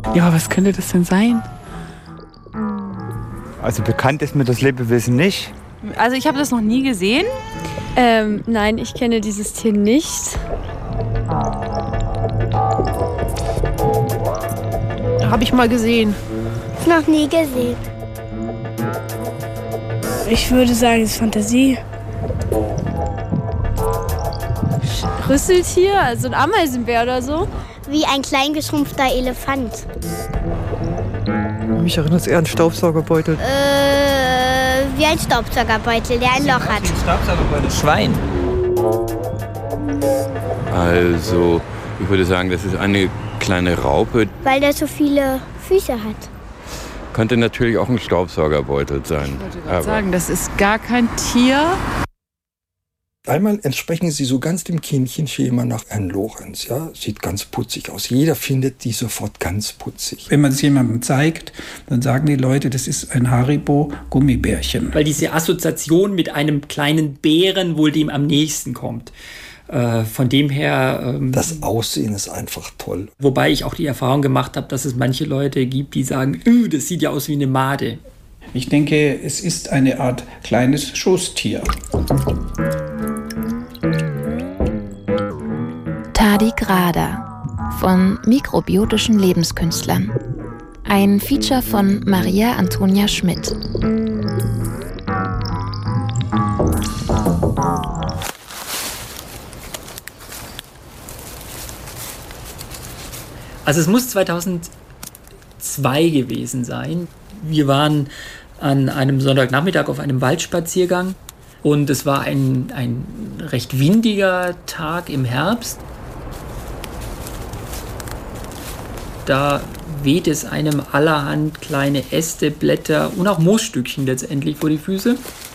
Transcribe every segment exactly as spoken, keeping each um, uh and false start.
Ja, aber was könnte das denn sein? Also bekannt ist mir das Lebewesen nicht. Also ich habe das noch nie gesehen. Ähm, nein, ich kenne dieses Tier nicht. Habe ich mal gesehen. Noch nie gesehen. Ich würde sagen, es ist Fantasie. Rüsseltier, also ein Ameisenbär oder so. Wie ein klein geschrumpfter Elefant. Mich erinnert es eher an Staubsaugerbeutel. Äh, wie ein Staubsaugerbeutel, der ein Loch hat. Staubsaugerbeutel. Schwein. Also, ich würde sagen, das ist eine kleine Raupe. Weil der so viele Füße hat. Könnte natürlich auch ein Staubsaugerbeutel sein. Ich wollte gerade sagen, das ist gar kein Tier. Einmal entsprechen sie so ganz dem Kindchenschema nach Anne Lorenz. Ja? Sieht ganz putzig aus. Jeder findet die sofort ganz putzig. Wenn man es jemandem zeigt, dann sagen die Leute, das ist ein Haribo-Gummibärchen. Weil diese Assoziation mit einem kleinen Bären wohl dem am nächsten kommt. Äh, von dem her... Ähm, das Aussehen ist einfach toll. Wobei ich auch die Erfahrung gemacht habe, dass es manche Leute gibt, die sagen, das sieht ja aus wie eine Made. Ich denke, es ist eine Art kleines Schoßtier. Tardigrada von mikrobiotischen Lebenskünstlern. Ein Feature von Maria Antonia Schmidt. Also es muss zweitausendzwei gewesen sein. Wir waren an einem Sonntagnachmittag auf einem Waldspaziergang und es war ein, ein recht windiger Tag im Herbst. Da weht es einem allerhand kleine Äste, Blätter und auch Moosstückchen letztendlich vor die Füße.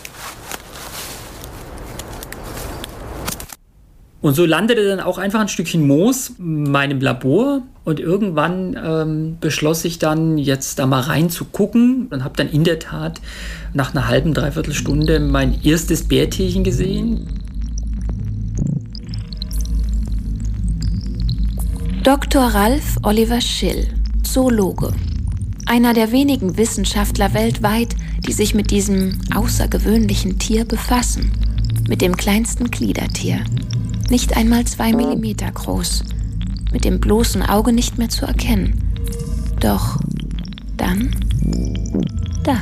Und so landete dann auch einfach ein Stückchen Moos in meinem Labor und irgendwann ähm, beschloss ich dann, jetzt da mal reinzugucken und habe dann in der Tat nach einer halben, dreiviertel Stunde mein erstes Bärtierchen gesehen. Doktor Ralph Oliver Schill, Zoologe. Einer der wenigen Wissenschaftler weltweit, die sich mit diesem außergewöhnlichen Tier befassen. Mit dem kleinsten Gliedertier. Nicht einmal zwei Millimeter groß. Mit dem bloßen Auge nicht mehr zu erkennen. Doch dann da.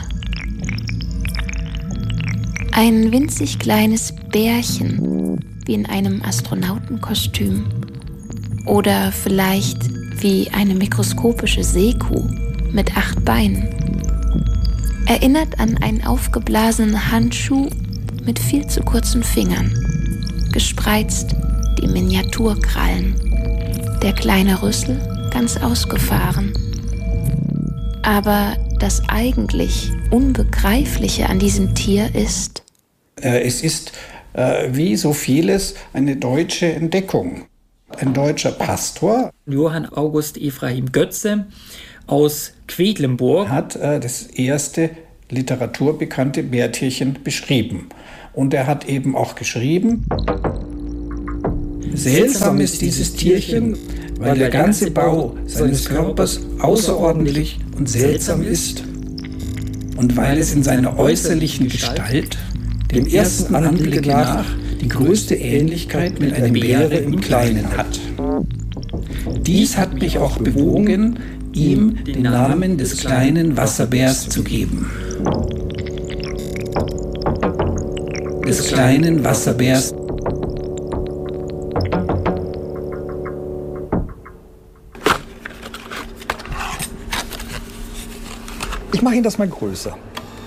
Ein winzig kleines Bärchen, wie in einem Astronautenkostüm. Oder vielleicht wie eine mikroskopische Seekuh mit acht Beinen. Erinnert an einen aufgeblasenen Handschuh mit viel zu kurzen Fingern. Gespreizt die Miniaturkrallen. Der kleine Rüssel ganz ausgefahren. Aber das eigentlich Unbegreifliche an diesem Tier ist... Äh, es ist, äh, wie so vieles, eine deutsche Entdeckung. Ein deutscher Pastor, Johann August Ephraim Götze aus Quedlinburg, hat äh, das erste literaturbekannte Bärtierchen beschrieben. Und er hat eben auch geschrieben, seltsam ist dieses Tierchen, weil der ganze Bau seines Körpers außerordentlich und seltsam ist und weil es in seiner äußerlichen Gestalt, dem ersten Anblick nach, die größte Ähnlichkeit mit einer Bäre im Kleinen hat. Dies hat mich auch bewogen, ihm den Namen des kleinen Wasserbärs zu geben. Des kleinen Wasserbärs. Ich mache Ihnen das mal größer.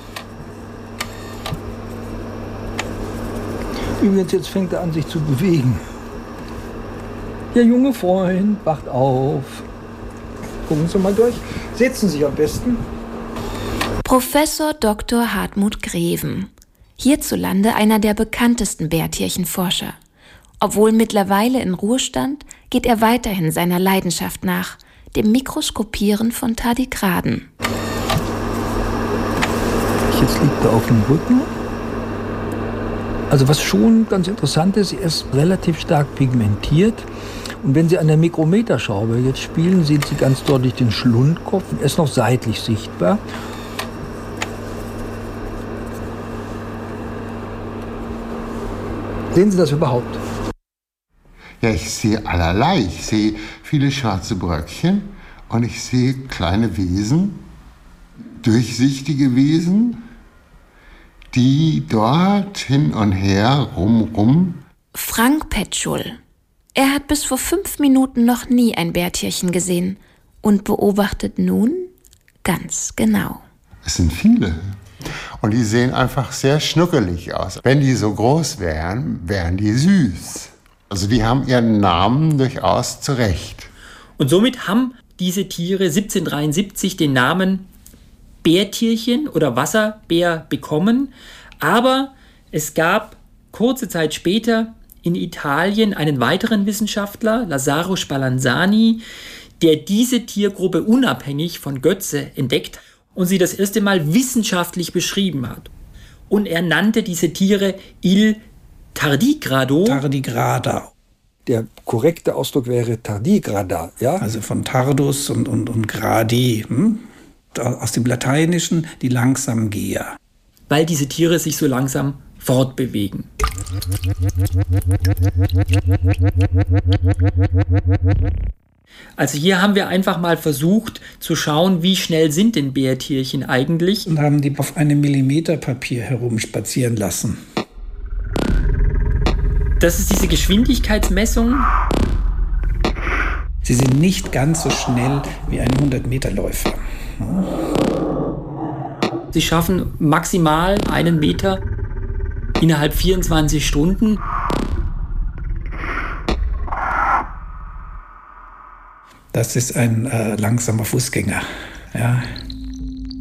Übrigens, jetzt fängt er an, sich zu bewegen. Der junge Freund wacht auf. Gucken Sie mal durch. Setzen Sie sich am besten. Professor Doktor Hartmut Greven. Hierzulande einer der bekanntesten Bärtierchenforscher. Obwohl mittlerweile in Ruhestand, geht er weiterhin seiner Leidenschaft nach, dem Mikroskopieren von Tardigraden. Jetzt liegt er auf dem Rücken. Also was schon ganz interessant ist, er ist relativ stark pigmentiert. Und wenn Sie an der Mikrometerschraube jetzt spielen, sehen Sie ganz deutlich den Schlundkopf. Er ist noch seitlich sichtbar. Sehen Sie das überhaupt? Ja, ich sehe allerlei. Ich sehe viele schwarze Bröckchen und ich sehe kleine Wesen, durchsichtige Wesen, die dort hin und her, rum, rum. Frank Petschul. Er hat bis vor fünf Minuten noch nie ein Bärtierchen gesehen und beobachtet nun ganz genau. Es sind viele. Und die sehen einfach sehr schnuckelig aus. Wenn die so groß wären, wären die süß. Also die haben ihren Namen durchaus zurecht. Und somit haben diese Tiere siebzehnhundertdreiundsiebzig den Namen Bärtierchen oder Wasserbär bekommen. Aber es gab kurze Zeit später in Italien einen weiteren Wissenschaftler, Lazzaro Spallanzani, der diese Tiergruppe unabhängig von Götze entdeckt und sie das erste Mal wissenschaftlich beschrieben hat. Und er nannte diese Tiere Il Tardigrado. Tardigrada. Der korrekte Ausdruck wäre Tardigrada, ja? Also von Tardus und, und, und Gradi. Hm? Aus dem Lateinischen die Langsamgeher. Weil diese Tiere sich so langsam fortbewegen. Also hier haben wir einfach mal versucht zu schauen, wie schnell sind denn Bärtierchen eigentlich. Und haben die auf einem Millimeterpapier herumspazieren lassen. Das ist diese Geschwindigkeitsmessung. Sie sind nicht ganz so schnell wie ein hundert-Meter-Läufer. Sie schaffen maximal einen Meter innerhalb vierundzwanzig Stunden. Das ist ein äh, langsamer Fußgänger. Ja.